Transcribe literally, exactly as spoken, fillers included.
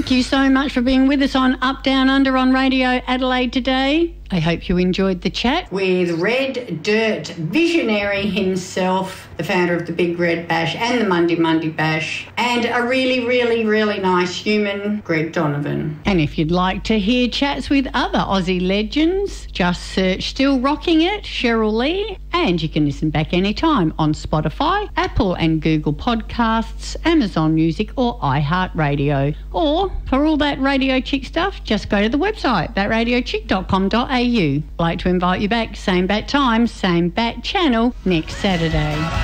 Thank you so much for being with us on Up, Down, Under on Radio Adelaide today. I hope you enjoyed the chat with Red Dirt visionary himself, the founder of the Big Red Bash and the Monday Monday Bash, and a really, really, really nice human, Greg Donovan. And if you'd like to hear chats with other Aussie legends, just search Still Rocking It, Cheryl Lee, and you can listen back anytime on Spotify, Apple and Google Podcasts, Amazon Music or iHeartRadio. Or, for all that Radio Chick stuff, just go to the website, that radio chick dot com dot a u. I'd like to invite you back, same bat time, same bat channel, next Saturday.